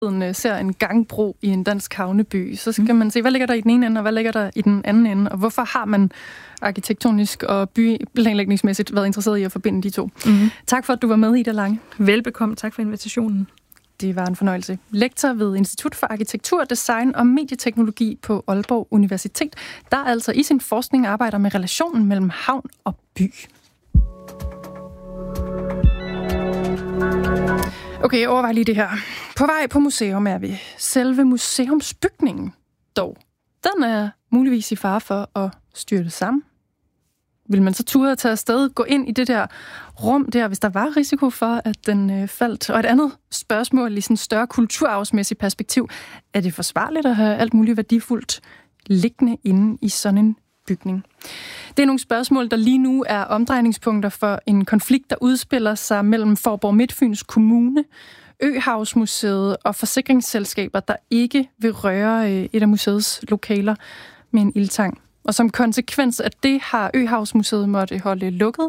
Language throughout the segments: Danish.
ser en gangbro i en dansk havneby, så skal man se, hvad ligger der i den ene ende, og hvad ligger der i den anden ende, og hvorfor har man arkitektonisk og byplanlægningsmæssigt været interesseret i at forbinde de to. Tak for, at du var med, Ida Lange. Velbekomme. Tak for invitationen. Det var en fornøjelse. Lektor ved Institut for Arkitektur, Design og Medieteknologi på Aalborg Universitet, der altså i sin forskning arbejder med relationen mellem havn og by. Okay, overvej lige det her. På vej på museum er vi. Selve museumsbygningen, dog, den er muligvis i fare for at styrte sammen. Vil man så turde at tage afsted, gå ind i det der rum der, hvis der var risiko for, at den faldt? Og et andet spørgsmål i sådan et større kulturarvsmæssigt perspektiv. Er det forsvarligt at have alt muligt værdifuldt liggende inde i sådan en bygning? Det er nogle spørgsmål, der lige nu er omdrejningspunkter for en konflikt, der udspiller sig mellem Faaborg Midtfyns Kommune, Øhavsmuseet og forsikringsselskaber, der ikke vil røre et af museets lokaler med en ildtang. Og som konsekvens af det har Øhavsmuseet måtte holde lukket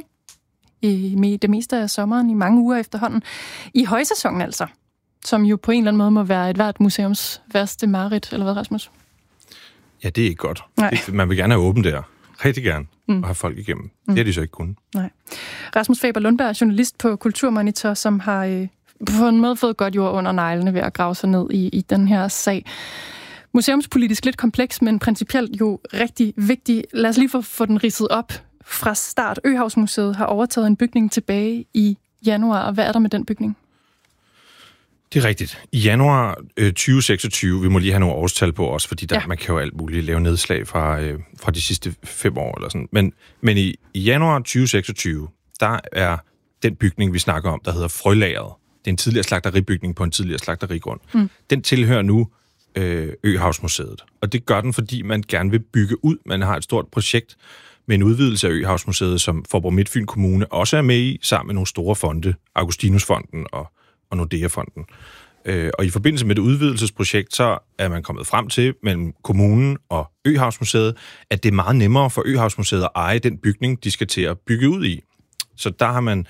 i det meste af sommeren, i mange uger efterhånden. I højsæsonen altså, som jo på en eller anden måde må være et hvert museums værste mareridt, eller hvad, Rasmus? Ja, det er ikke godt. Man vil gerne have åbent der. Rigtig gerne. Og have folk igennem. Det har de så ikke kunnet. Nej. Rasmus Faber Lundberg er journalist på Kulturmonitor, som har på en måde fået godt jord under neglene ved at grave sig ned i den her sag. Museumspolitisk lidt kompleks, men principielt jo rigtig vigtig. Lad os lige få den ridset op fra start. Øhavsmuseet har overtaget en bygning tilbage i januar, og hvad er der med den bygning? Det er rigtigt. I januar 2026, vi må lige have nogle årstal på os, fordi man kan jo alt muligt lave nedslag fra de sidste 5 år eller sådan. Men i januar 2026, der er den bygning, vi snakker om, der hedder Frølageret. Det er en tidligere slagteribygning på en tidligere slagterigrund. Den tilhører nu Øhavsmuseet. Og det gør den, fordi man gerne vil bygge ud. Man har et stort projekt med en udvidelse af Øhavsmuseet, som Faaborg Midtfyn Kommune også er med i, sammen med nogle store fonde, Augustinusfonden og Nordea-fonden. Og i forbindelse med det udvidelsesprojekt, så er man kommet frem til, mellem kommunen og Øhavsmuseet, at det er meget nemmere for Øhavsmuseet at eje den bygning, de skal til at bygge ud i. Så der har man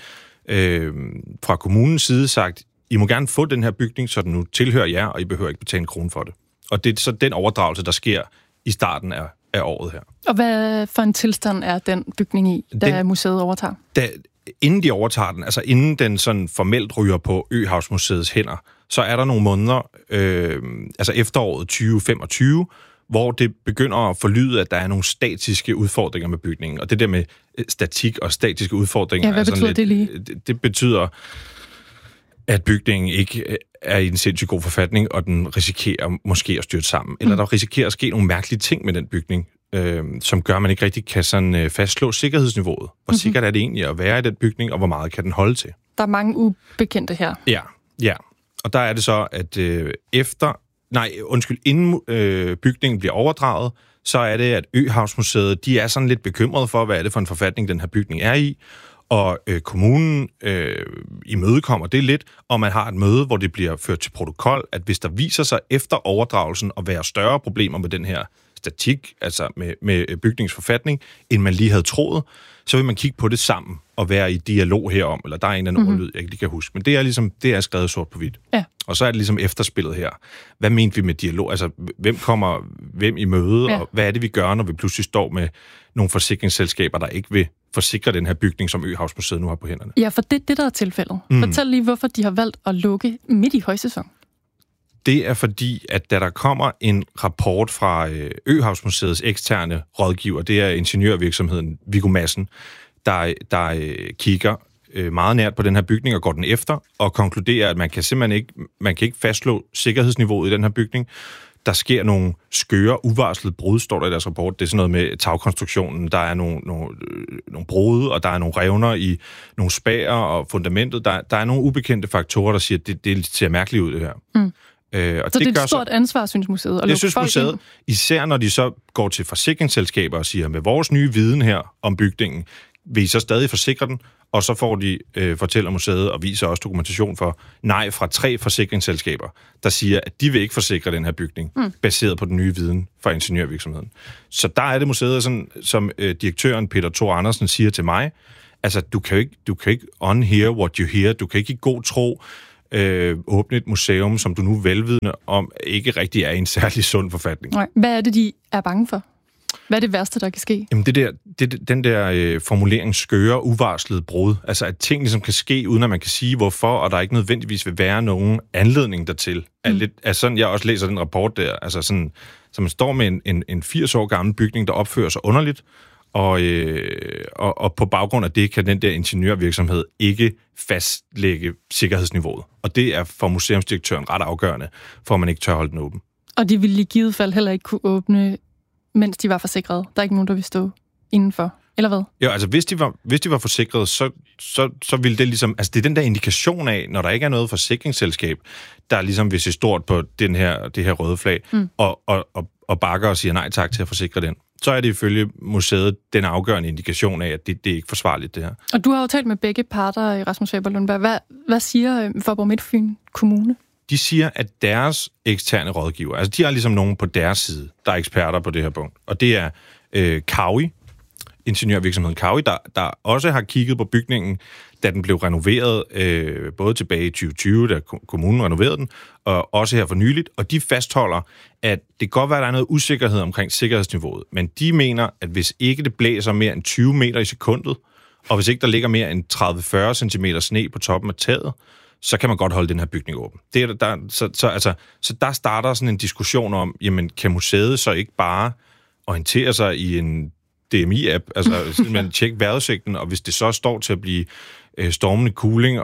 fra kommunens side sagt, I må gerne få den her bygning, så den nu tilhører jer, og I behøver ikke betale en krone for det. Og det er så den overdragelse, der sker i starten af året her. Og hvad for en tilstand er den bygning i, da museet overtager? Inden de overtager den, altså inden den sådan formelt ryger på Øhavsmuseets hænder, så er der nogle måneder, altså efteråret 2025, hvor det begynder at forlyde, at der er nogle statiske udfordringer med bygningen. Og det der med statik og statiske udfordringer... Ja, hvad betyder det lige? Det betyder, at bygningen ikke er i en sindssygt god forfatning, og den risikerer måske at styrte sammen. Eller der risikerer at ske nogle mærkelige ting med den bygning, som gør, at man ikke rigtig kan sådan fastslå sikkerhedsniveauet. Hvor sikkert er det egentlig at være i den bygning, og hvor meget kan den holde til? Der er mange ubekendte her. Ja. Og der er det så, at inden bygningen bliver overdraget, så er det, at Øhavsmuseet, de er sådan lidt bekymrede for, hvad er det for en forfatning, den her bygning er i. Og kommunen imødekommer det lidt, og man har et møde, hvor det bliver ført til protokol, at hvis der viser sig efter overdragelsen at være større problemer med den her statik, altså med bygningsforfatning, end man lige havde troet, så vil man kigge på det sammen og være i dialog herom, eller der er en eller anden ordlyd, jeg ikke lige kan huske. Men det er ligesom, det er skrevet sort på hvidt. Ja. Og så er det ligesom efterspillet her. Hvad mente vi med dialog? Altså, hvem kommer hvem i møde, og hvad er det, vi gør, når vi pludselig står med nogle forsikringsselskaber, der ikke vil forsikre den her bygning, som Øhavsmuseet nu har på hænderne? Ja, for det der er tilfældet. Fortæl lige, hvorfor de har valgt at lukke midt i højsæson. Det er fordi, at da der kommer en rapport fra Øhavsmuseets eksterne rådgiver, det er ingeniørvirksomheden Viggo Madsen, der kigger meget nært på den her bygning og går den efter, og konkluderer, at man kan simpelthen ikke fastslå sikkerhedsniveauet i den her bygning. Der sker nogle skøre, uvarslede brud, står der i deres rapport. Det er sådan noget med tagkonstruktionen. Der er nogle brud, og der er nogle revner i nogle spær og fundamentet. Der er nogle ubekendte faktorer, der siger, at det ser mærkeligt ud, det her. Og så det er et stort ansvar, synes museet? Det synes museet, især når de så går til forsikringsselskaber og siger, med vores nye viden her om bygningen, vil I så stadig forsikre den? Og så får de, fortæller museet og viser også dokumentation for, nej fra 3 forsikringsselskaber, der siger, at de vil ikke forsikre den her bygning, baseret på den nye viden fra ingeniørvirksomheden. Så der er det museet, sådan, som direktøren Peter Thor Andersen siger til mig, altså du kan jo ikke unhear what you hear, du kan ikke i god tro åbne et museum, som du nu velvidende om, ikke rigtig er i en særlig sund forfatning. Nej. Hvad er det, de er bange for? Hvad er det værste, der kan ske? Jamen den der formulering skøre, uvarslede brud, altså at ting ligesom kan ske, uden at man kan sige hvorfor, og der ikke nødvendigvis vil være nogen anledning dertil. Er sådan, jeg også læser den rapport der, altså sådan, så man står med en 80 år gammel bygning, der opfører sig underligt, og på baggrund af det kan den der ingeniørvirksomhed ikke fastlægge sikkerhedsniveauet. Og det er for museumsdirektøren ret afgørende, for at man ikke tør holde den åben. Og de ville i givet fald heller ikke kunne åbne, mens de var forsikrede. Der er ikke nogen, der vil stå indenfor. Eller hvad? Jo, altså hvis de var forsikrede, så ville det ligesom... Altså det er den der indikation af, når der ikke er noget forsikringsselskab, der ligesom vil se stort på det her røde flag, og bakker og siger nej tak til at forsikre den. Så er det ifølge museet den afgørende indikation af, at det er ikke forsvarligt, det her. Og du har jo talt med begge parter, Rasmus Faber Lundberg. Hvad siger Faaborg Midtfyn Kommune? De siger, at deres eksterne rådgiver, altså de har ligesom nogen på deres side, der er eksperter på det her punkt. Og det er Kawi, ingeniørvirksomheden Kawi, der også har kigget på bygningen, da den blev renoveret, både tilbage i 2020, da kommunen renoverede den, og også her for nyligt. Og de fastholder, at det kan godt være, at der er noget usikkerhed omkring sikkerhedsniveauet, men de mener, at hvis ikke det blæser mere end 20 meter i sekundet, og hvis ikke der ligger mere end 30-40 cm sne på toppen af taget, så kan man godt holde den her bygning åben. Så der starter sådan en diskussion om, jamen kan museet så ikke bare orientere sig i en DMI-app, altså simpelthen tjekke vejrudsigten, og hvis det så står til at blive stormende kuling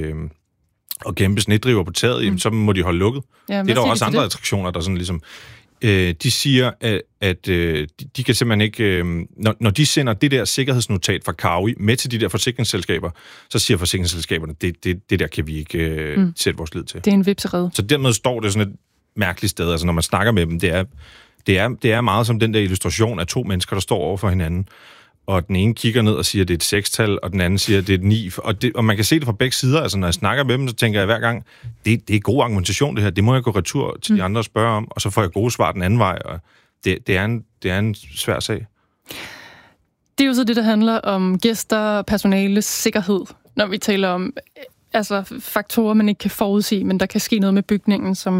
og kæmpe snedriver på taget, jamen, så må de holde lukket. Ja, det er der også andre attraktioner, der sådan ligesom... De siger, at de kan simpelthen ikke... Når de sender det der sikkerhedsnotat fra Kawi med til de der forsikringsselskaber, så siger forsikringsselskaberne, det der kan vi ikke sætte vores lid til. Det er en vipserede. Så dermed står det sådan et mærkeligt sted. Altså når man snakker med dem, det er meget som den der illustration af to mennesker, der står over for hinanden. Og den ene kigger ned og siger, at det er et 6-tal, og den anden siger, at det er et 9. Og man kan se det fra begge sider. Altså, når jeg snakker med dem, så tænker jeg hver gang, det er god argumentation, det her. Det må jeg gå retur til de andre og spørge om, og så får jeg gode svar den anden vej. Og det er en svær sag. Det er jo så det, der handler om gæster, personales sikkerhed, når vi taler om faktorer, man ikke kan forudsige, men der kan ske noget med bygningen, som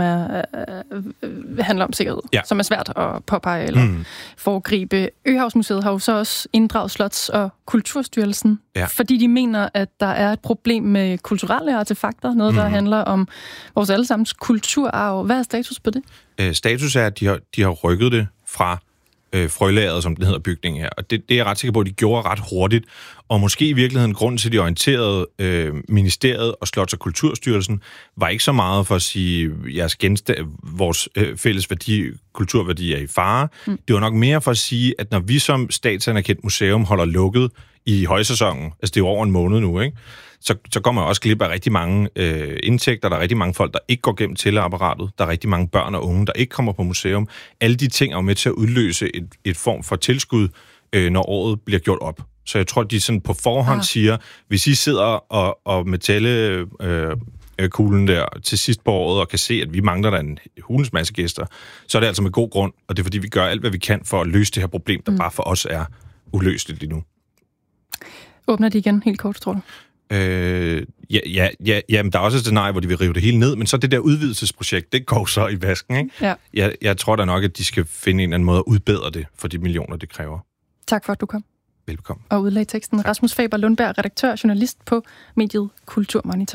handler om sikkerhed, som er svært at påpege eller foregribe. Øhavsmuseet har jo så også inddraget Slots- og Kulturstyrelsen, fordi de mener, at der er et problem med kulturelle artefakter, noget, der handler om vores allesammens kulturarv. Hvad er status på det? Status er, at de har rykket det fra frølageret, som den hedder, bygningen her. Og det er jeg ret sikker på, at de gjorde ret hurtigt. Og måske i virkeligheden, grunden til, at de orienterede ministeriet og Slots- og Kulturstyrelsen, var ikke så meget for at sige, at vores fælles kulturværdi er i fare. Det var nok mere for at sige, at når vi som statsanerkendt museum holder lukket i højsæsonen, altså det er jo over en måned nu, ikke? Så går man også glip af rigtig mange indtægter. Der er rigtig mange folk, der ikke går gennem tællapparatet. Der er rigtig mange børn og unge, der ikke kommer på museum. Alle de ting er jo med til at udløse et form for tilskud, når året bliver gjort op. Så jeg tror, de sådan på forhånd siger, hvis I sidder og med tællekuglen der til sidst på året og kan se, at vi mangler der en hulens masse gæster, så er det altså med god grund, og det er fordi, vi gør alt, hvad vi kan for at løse det her problem, der bare for os er uløseligt lige nu. Åbner de igen helt kort, tror du? Men der er også et scenarie, hvor de vil rive det hele ned, men så det der udvidelsesprojekt, det går så i vasken, ikke? Ja. Jeg tror da nok, at de skal finde en eller anden måde at udbedre det for de millioner, det kræver. Tak for, at du kom. Velkommen. Og udlagde teksten. Tak. Rasmus Faber Lundberg, redaktør og journalist på mediet Kulturmonitor.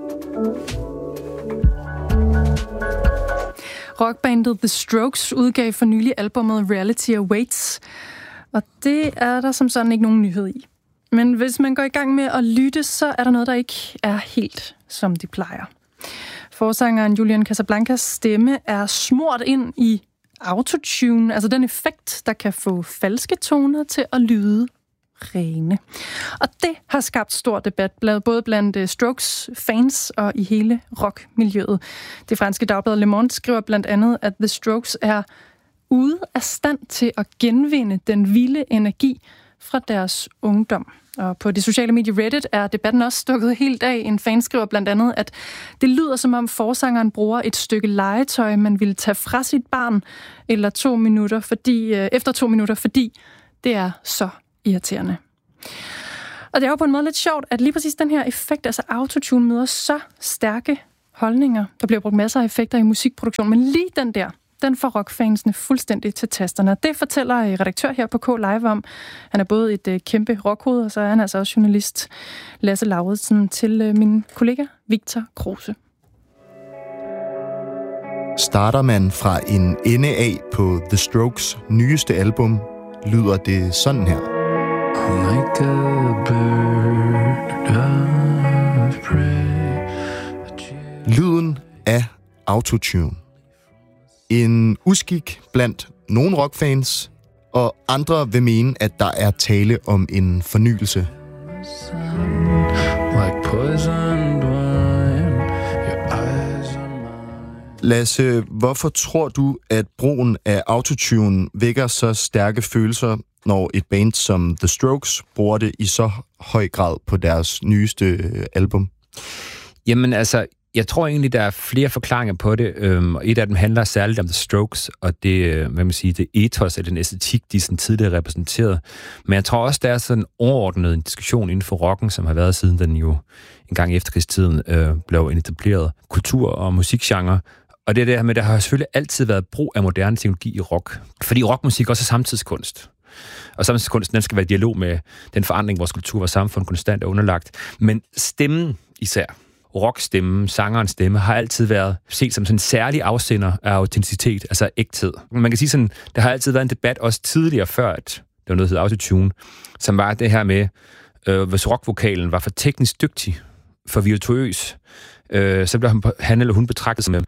Rockbandet The Strokes udgav for nylig albummet Reality Awaits, og det er der som sådan ikke nogen nyhed i. Men hvis man går i gang med at lytte, så er der noget, der ikke er helt, som de plejer. Forsangeren Julian Casablancas stemme er smurt ind i autotune, altså den effekt, der kan få falske toner til at lyde rene. Og det har skabt stor debat, både blandt Strokes fans og i hele rockmiljøet. Det franske dagblad Le Monde skriver blandt andet, at The Strokes er ude af stand til at genvinde den vilde energi fra deres ungdom. Og på det sociale medie Reddit er debatten også stukket helt af. En fan skriver blandt andet, at det lyder som om forsangeren bruger et stykke legetøj, man ville tage fra sit barn efter 2 minutter, fordi det er så irriterende. Og det er jo på en måde lidt sjovt, at lige præcis den her effekt, altså autotune, møder så stærke holdninger. Der bliver brugt masser af effekter i musikproduktion, men lige den får rockfansene fuldstændig til tasterne. Det fortæller redaktør her på K Live om. Han er både et kæmpe rockhoved, og så er han altså også journalist Lasse Lauridsen til min kollega Victor Kruse. Starter man fra en ende af på The Strokes nyeste album, lyder det sådan her. Like a bird of prey. Lyden af autotune. En uskik blandt nogle rockfans, og andre vil mene, at der er tale om en fornyelse. Lasse, hvorfor tror du, at brugen af autotune vækker så stærke følelser, når et band som The Strokes bruger det i så høj grad på deres nyeste album? Jamen altså, jeg tror egentlig, der er flere forklaringer på det. Og et af dem handler særligt om The Strokes, og det, det ethos eller den æstetik, de sådan tidligere repræsenteret. Men jeg tror også, der er sådan en overordnet en diskussion inden for rocken, som har været siden den jo en gang i efterkrigstiden blev en etableret kultur- og musikgenre. Og det er det med, der har selvfølgelig altid været brug af moderne teknologi i rock. Fordi rockmusik også er samtidskunst. Og samtidskunsten, den skal være i dialog med den forandring, vores kultur og samfund konstant er underlagt. Men stemmen især, rockstemmen, sangerens stemme, har altid været set som sådan en særlig afsender af autenticitet, altså ægthed. Man kan sige sådan, der har altid været en debat, også tidligere før, at der var noget, der hed autotune, som var det her med, hvis rockvokalen var for teknisk dygtig, for virtuøs, så blev han eller hun betragtet som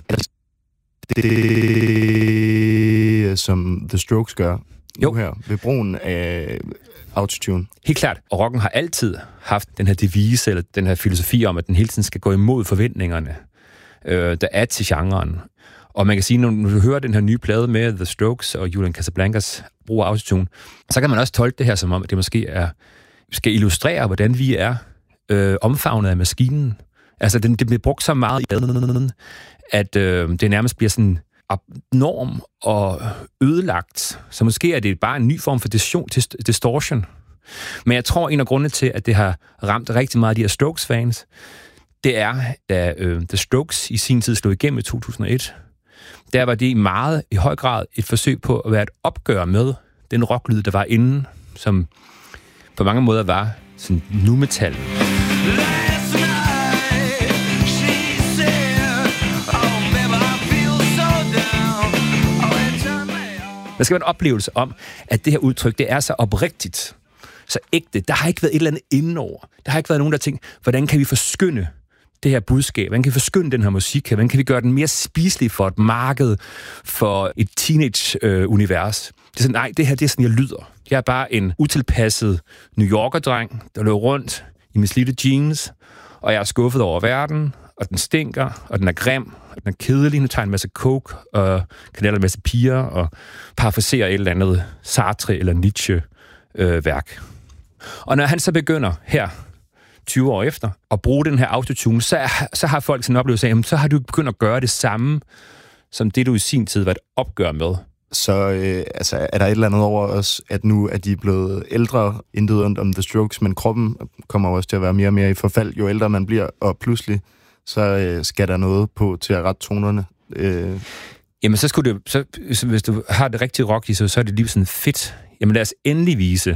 det, som The Strokes gør nu her ved brugen af autotune. Helt klart. Og rocken har altid haft den her devise, eller den her filosofi om, at den hele tiden skal gå imod forventningerne, der er til genren. Og man kan sige, når du hører den her nye plade med The Strokes og Julian Casablancas brug af autotune, så kan man også tolke det her som om, at det måske skal illustrere, hvordan vi er omfavnet af maskinen. Altså, det bliver brugt så meget i at det nærmest bliver sådan abnorm og ødelagt. Så måske er det bare en ny form for distortion. Men jeg tror, en af grundene til, at det har ramt rigtig meget af de her Strokes-fans, det er, da The Strokes i sin tid slog igennem i 2001, der var det i høj grad et forsøg på at være et opgør med den rocklyd, der var inden, som på mange måder var sådan nu-metal. Der skal være en oplevelse om, at det her udtryk, det er så oprigtigt, så ægte. Der har ikke været et eller andet indenover. Der har ikke været nogen, der tænkt, hvordan kan vi forskynde det her budskab? Hvordan kan vi forskynde den her musik her? Hvordan kan vi gøre den mere spiselig for et marked, for et teenage-univers? Det er sådan, nej, det her, det er sådan, jeg lyder. Jeg er bare en utilpasset New Yorker-dreng, der løber rundt i misslidte jeans, og jeg er skuffet over verden, og den stinker, og den er grim, og den er kedelig. Nu tager en masse coke, og kanaler en masse piger, og parafraserer et eller andet Sartre eller Nietzsche-værk. Og når han så begynder her, 20 år efter, at bruge den her autotune, så har folk sådan en oplevelse af, så har du begyndt at gøre det samme, som det du i sin tid var et opgør med. Så er der et eller andet over os, at nu er de blevet ældre, intet om The Strokes, men kroppen kommer også til at være mere og mere i forfald, jo ældre man bliver, og pludselig så skal der noget på til at rette tonerne. Jamen, så skulle det, så hvis du har det rigtige rock i, så er det lige sådan fedt. Jamen, lad os endelig vise,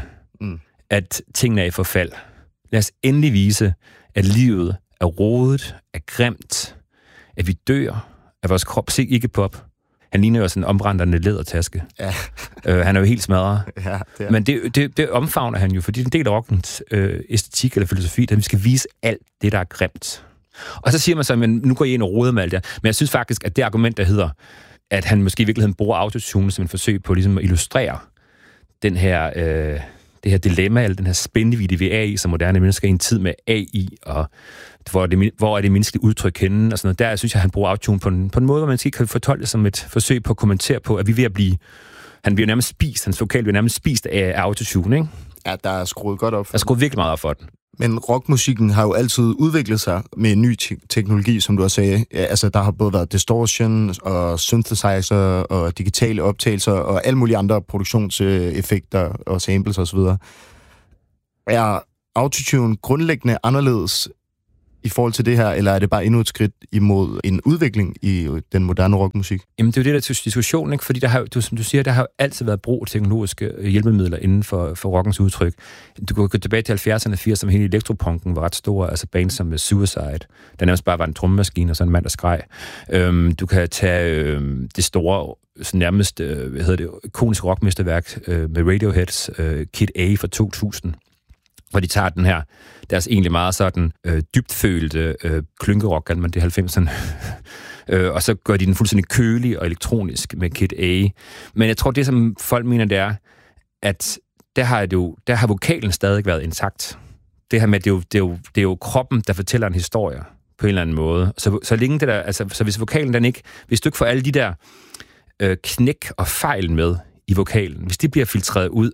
at tingene er i forfald. Lad os endelig vise, at livet er rodet, er grimt, at vi dør, at vores krop ser ikke pop. Han ligner jo sådan en ombrændende lædertaske. Ja. Han er jo helt smadret. Ja, det er. Men det omfavner han jo, fordi det er en del af rockens æstetik eller filosofi, at vi skal vise alt det, der er grimt. Og så siger man så, men nu går I ind og roder med alt det. Men jeg synes faktisk, at det argument, der hedder, at han måske i virkeligheden bruger autotune som en forsøg på ligesom at illustrere den her, det her dilemma, eller den her spændvidde, vi er i som moderne mennesker i en tid med AI, og hvor er det menneskelige udtryk henne, og sådan noget. Der synes jeg, han bruger autotune på en måde, hvor man ikke kan fortolke det som et forsøg på at kommentere på, at vi er ved at blive, han bliver nærmest spist, hans vokal bliver nærmest spist af autotune, ikke? Ja, der er skruet godt op for den. Der er skruet virkelig meget op for den. Men rockmusikken har jo altid udviklet sig med en ny teknologi, som du har sagt. Altså, der har både været distortion og synthesizer og digitale optagelser og alle mulige andre produktionseffekter og samples osv. Er autotune grundlæggende anderledes i forhold til det her, eller er det bare endnu et skridt imod en udvikling i den moderne rockmusik? Jamen, det er jo det der diskussion, ikke? Fordi der har, som du siger, der har jo altid været brug af teknologiske hjælpemidler inden for rockens udtryk. Du kan gå tilbage til 70'erne og 80'erne, hele elektropunken var ret stor, altså bands som Suicide, der nærmest bare var en trommemaskine og så en mand, der skreg. Du kan tage det store, nærmest, ikoniske rockmesterværk med Radioheads Kid A fra 2000, hvor de tager den her, deres egentlig meget sådan dybtfølte klynkerok, kalder man det 90'erne, og så gør de den fuldstændig kølig og elektronisk med Kid A. Men jeg tror, det som folk mener, det er, at der har vokalen stadig været intakt. Det her med, det er jo kroppen, der fortæller en historie på en eller anden måde. Så længe det der, altså, så hvis vokalen den ikke, hvis du ikke får alle de der knæk og fejl med i vokalen, hvis de bliver filtreret ud,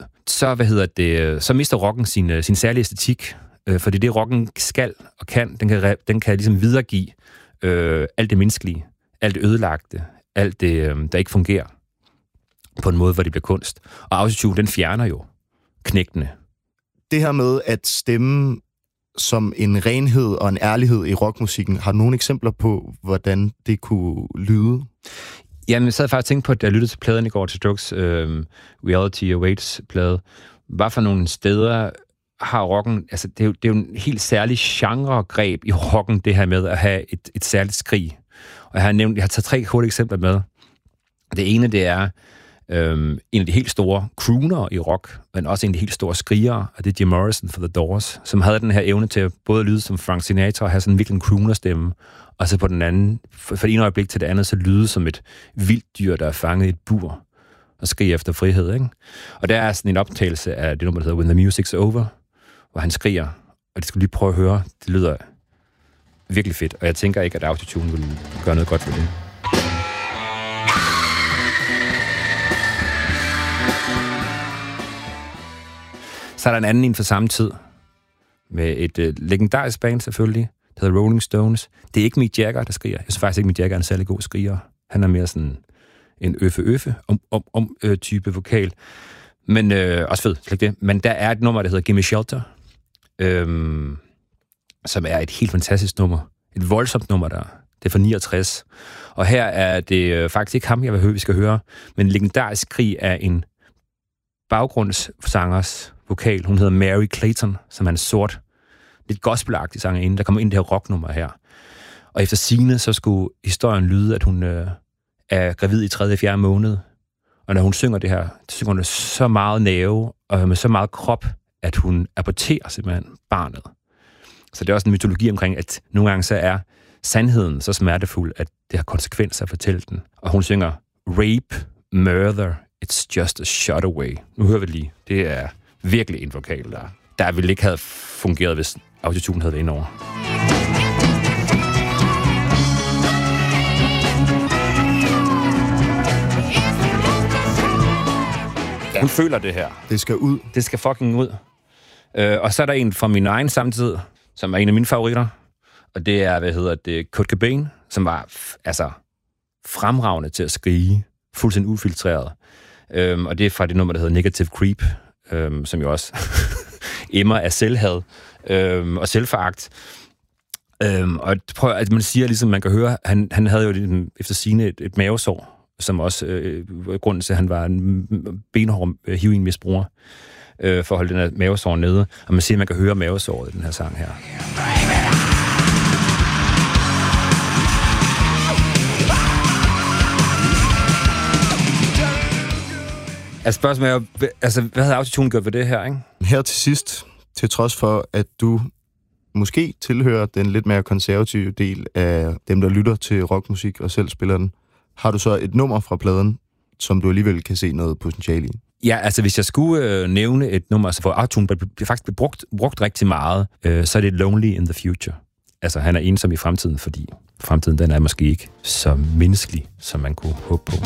så mister rocken sin særlige æstetik, fordi det rocken skal og kan, den kan ligesom videregive alt det menneskelige, alt det ødelagte, alt det, der ikke fungerer på en måde, hvor det bliver kunst. Og autotune, den fjerner jo knægtene. Det her med at stemme som en renhed og en ærlighed i rockmusikken, har du nogle eksempler på, hvordan det kunne lyde? Jamen, jeg sad faktisk og tænkte på, at jeg lyttede til pladen i går til Strokes Reality Awaits-plade. Hvad for nogle steder har rocken... Altså, det er jo en helt særlig genregreb i rocken, det her med at have et særligt skrig. Og jeg har taget 3 hurtige eksempler med. Det ene, det er en af de helt store crooner i rock, men også en af de helt store skrigere, og det er Jim Morrison for The Doors, som havde den her evne til at både lyde som Frank Sinatra og have sådan en virkelig crooner-stemme, og så på den anden, for det ene øjeblik til det andet, så lyde som et vildt dyr, der er fanget i et bur og skriger efter frihed, ikke? Og der er sådan en optagelse af det nummer, der hedder When the Music's Over, hvor han skriger, og det skal lige prøve at høre. Det lyder virkelig fedt, og jeg tænker ikke, at autotune vil gøre noget godt for det. Så er der en anden inden for samme tid, med et legendarisk band selvfølgelig, der hedder Rolling Stones. Det er ikke Mick Jagger, der skriger. Jeg synes faktisk ikke, Mick Jagger er en særlig god skriger. Han er mere sådan en type vokal. Men også fed, slet det. Men der er et nummer, der hedder Gimme Shelter, som er et helt fantastisk nummer. Et voldsomt nummer, der. Det er fra 69. Og her er det faktisk ikke ham, jeg vil høre, vi skal høre, men en legendarisk skrig af en baggrundssangers vokal. Hun hedder Mary Clayton, som er en sort, lidt gospelagtig sangerinde, der kommer ind i det her rocknummer her. Og efter sigende, så skulle historien lyde, at hun er gravid i 3. og 4. måned. Og når hun synger det her, så synger hun så meget nerve og med så meget krop, at hun aborterer simpelthen barnet. Så det er også en mytologi omkring, at nogle gange så er sandheden så smertefuld, at det har konsekvenser at fortælle den. Og hun synger rape, murder, it's just a shot away. Nu hører vi lige. Det er virkelig en vokal, der ville ikke have fungeret, hvis autotune havde været indover. Hun føler det her. Det skal ud. Det skal fucking ud. Og så er der en fra min egen samtid, som er en af mine favoritter. Og det er, Kurt Cobain, som var fremragende til at skrige. Fuldstændig ufiltreret. Og det er fra det nummer, der hedder Negative Creep, som jo også emmer af selvhad og selvforagt. Og prøv at man siger, ligesom man kan høre, han havde jo efter sigende et mavesår, som også grunden til, at han var en benhård heroinmisbruger, for at holde den her mavesår nede. Og man siger, at man kan høre mavesåret i den her sang her. Altså spørgsmålet er jo, hvad havde autotune gjort ved det her, ikke? Her til sidst, til trods for, at du måske tilhører den lidt mere konservative del af dem, der lytter til rockmusik og selv spiller den, har du så et nummer fra pladen, som du alligevel kan se noget potentiale i? Ja, altså hvis jeg skulle nævne et nummer, hvor autotune faktisk bliver brugt rigtig meget, så er det Lonely in the Future. Altså han er ensom i fremtiden, fordi fremtiden den er måske ikke så menneskelig, som man kunne håbe på.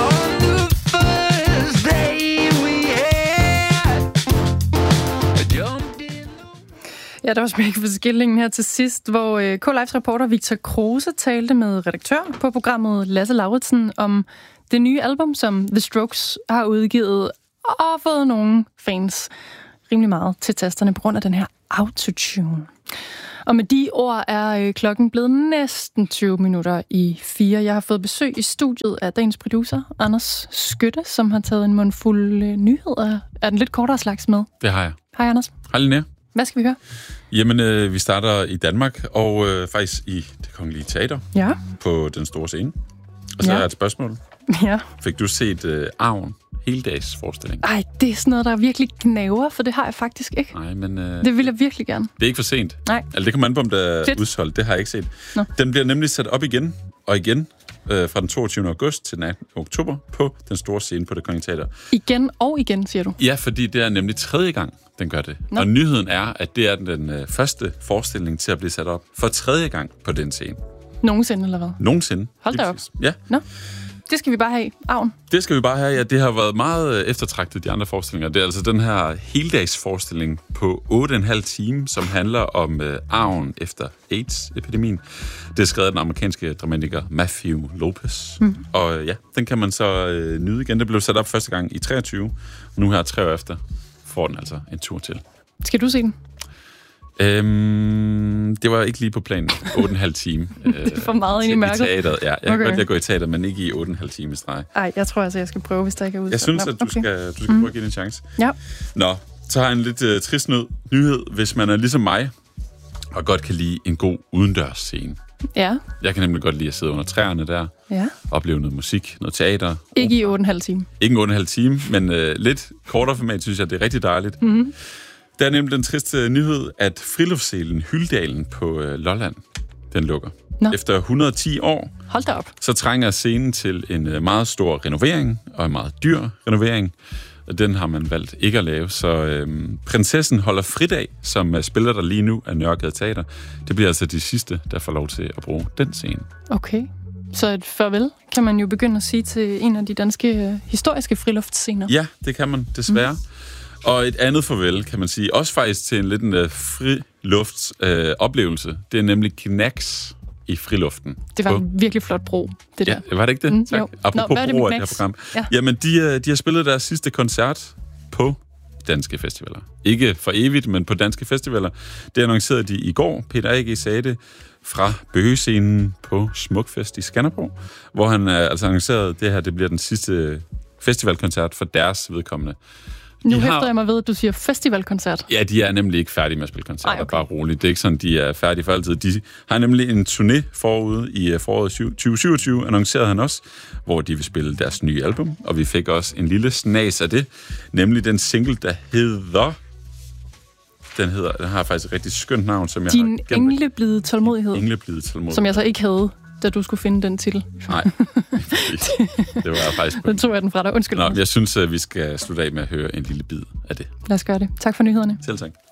Ja, der var smæk for skillingen her til sidst, hvor K-Lives reporter Victor Kruse talte med redaktøren på programmet Lasse Lauritsen om det nye album, som The Strokes har udgivet og fået nogle fans rimelig meget til tasterne på grund af den her autotune. Og med de ord er klokken blevet næsten 20 minutter i 4. Jeg har fået besøg i studiet af dagens producer, Anders Skytte, som har taget en mundfuld nyheder. Er den lidt kortere slags med? Det har jeg. Hej, Anders. Hej, Linnea. Hvad skal vi høre? Jamen, vi starter i Danmark, og faktisk i Det Kongelige Teater på den store scene. Og så er et spørgsmål. Ja. Fik du set Arven? Heldagsforestilling? Ej, det er sådan noget, der virkelig gnaver, for det har jeg faktisk ikke. Nej, men... det vil jeg virkelig gerne. Det er ikke for sent. Nej. Altså, det kommer an på, om det er udsolgt. Det har jeg ikke set. Nå. Den bliver nemlig sat op igen og igen fra den 22. august til den 18. oktober på den store scene på Det Kongelige Teater. Igen og igen, siger du? Ja, fordi det er nemlig 3. gang, den gør det. Nå. Og nyheden er, at det er den første forestilling til at blive sat op for 3. gang på den scene. Nogensinde, eller hvad? Nogensinde. Hold da op. Ja. Nå. Det skal vi bare have, Arven. Det skal vi bare have, ja. Det har været meget eftertragtet, de andre forestillinger. Det er altså den her heldagsforestilling på 8,5 timer, som handler om arven efter AIDS-epidemien. Det er skrevet af den amerikanske dramatiker Matthew Lopez. Og ja, den kan man så nyde igen. Det blev sat op første gang i 23, og nu her 3 år efter får den altså en tur til. Skal du se den? Det var ikke lige på planen. 8,5 timer. Det er for meget ind i mørket. Teateret, ja. Jeg kan godt lide at gå i teater, men ikke i 8,5 timer i streg. Ej, jeg tror altså, jeg skal prøve, hvis der ikke er udsolgt. Jeg synes, at du skal prøve at give det en chance. Ja. Nå, så har jeg en lidt trist nyhed, hvis man er ligesom mig, og godt kan lide en god udendørsscene. Ja. Jeg kan nemlig godt lide at sidde under træerne der, opleve noget musik, noget teater. Ikke i 8,5 timer. Ikke en 8,5 time, men lidt kortere format, synes jeg, det er rigtig dejligt. Mm-hmm. Det er nemlig den triste nyhed, at friluftsscenen Hyldalen på Lolland, den lukker. Nå. Efter 110 år, hold da op, så trænger scenen til en meget stor renovering, og en meget dyr renovering. Den har man valgt ikke at lave, så Prinsessen holder fridag, som spiller der lige nu af Nørregade Teater. Det bliver altså de sidste, der får lov til at bruge den scene. Okay, så et farvel kan man jo begynde at sige til en af de danske historiske friluftsscener. Ja, det kan man desværre. Og et andet farvel, kan man sige, også faktisk til en lidt frilufts-oplevelse. Det er nemlig Knacks i friluften. Det var en virkelig flot bro, det der. Ja, var det ikke det? Tak. Apropos broer i det her program. Ja. Jamen, de har spillet deres sidste koncert på danske festivaler. Ikke for evigt, men på danske festivaler. Det annoncerede de i går. Peter A.G. sagde det fra Bøgescenen på Smukfest i Skanderborg, hvor han altså annoncerede, at det her det bliver den sidste festivalkoncert for deres vedkommende. Nu hæfter jeg mig ved, at du siger festivalkoncert. Ja, de er nemlig ikke færdige med at spille koncerter, bare roligt. Det er ikke sådan, de er færdige for altid. De har nemlig en turné forude i foråret 2027, annoncerede han også, hvor de vil spille deres nye album, og vi fik også en lille snas af det, nemlig den single, der hedder... Den har faktisk et rigtig skønt navn, som jeg Din engleblide tålmodighed. Engleblide tålmodighed. Som jeg så ikke havde, da du skulle finde den titel. Nej, det var faktisk... Den tog jeg den fra dig. Undskyld. Nå, jeg synes, at vi skal slutte af med at høre en lille bid af det. Lad os gøre det. Tak for nyhederne. Selv tak.